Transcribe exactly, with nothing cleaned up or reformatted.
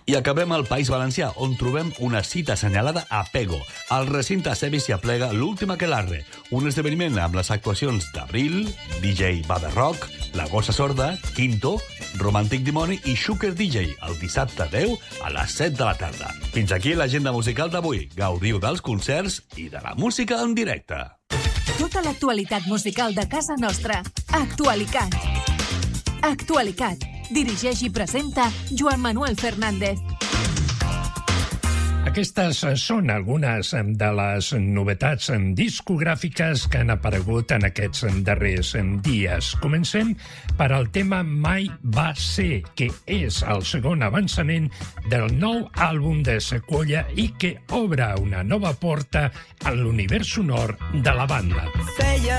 I acabem al País Valencià, on trobem una cita assenyalada a Pego. Al recinte Sevi s'hi aplega l'últim aquelarre, un esdeveniment amb les actuacions d'Abril, D J Bada Rock, La Gossa Sorda, Quinto, Romantic Dimoni i Sugar D J, el dissabte deu a les set de la tarda. Fins aquí l'agenda musical d'avui. Gaudiu dels concerts i de la música en directe. Tota l'actualitat musical de casa nostra. Actualicat. Actualicat. Dirigeix i presenta Joan Manuel Fernández. Aquestes són algunes de les novetats discogràfiques que han aparegut en aquests darrers dies. Comencem per al tema Mai va ser, que és el segon avançament del nou àlbum de Sequoia i que obre una nova porta a l'univers sonor de la banda.